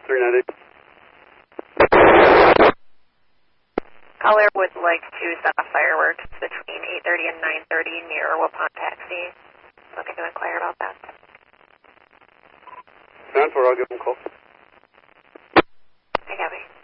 390. Caller would like to set off fireworks between 8:30 and 9:30 near Waupun Taxi. Looking to inquire about that. 9-4, I'll give them a call. I got it.